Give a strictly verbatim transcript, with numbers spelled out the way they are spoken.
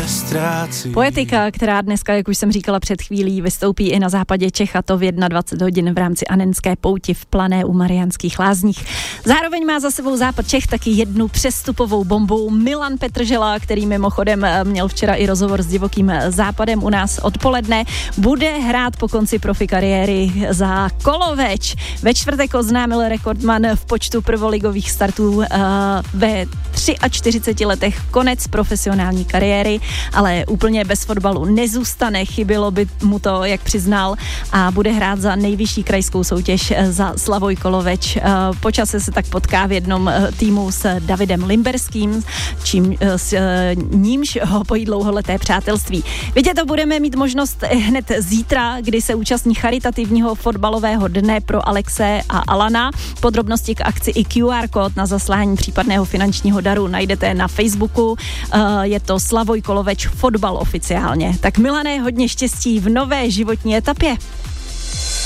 ztrácí. Poetika, která dneska, jak už jsem říkala před chvílí, vystoupí i na západě Čech, a to v dvacet jedna hodin v rámci Anenské pouti v Plané u Mariánských Lázních. Zároveň má za sebou západ Čech taky jednu přestupovou bombu. Milan Petržela, který mimochodem měl včera i rozhovor s Divokým západem u nás odpoledne, bude hrát po konci profi kariéry za Koloveč. Ve čtvrtek oznámil rekordman v počtu prvoligových startů uh, ve čtyřiceti třech letech konec profesionální kariéry, ale úplně bez fotbalu nezůstane, chybilo by mu to, jak přiznal, a bude hrát za nejvyšší krajskou soutěž za Slavoj Koloveč. Po čase se tak potká v jednom týmu s Davidem Limberským, čím, s nímž ho pojí dlouholeté přátelství. Vidět to budeme mít možnost hned zítra, kdy se účastní charitativního fotbalového dne pro Alexe a Alana. Podrobnosti k akci i Q R kód na zaslání případného finančního daru najdete na Facebooku. Je to Slavoj Koloveč fotbal oficiálně. Tak Milané, hodně štěstí v nové životní etapě.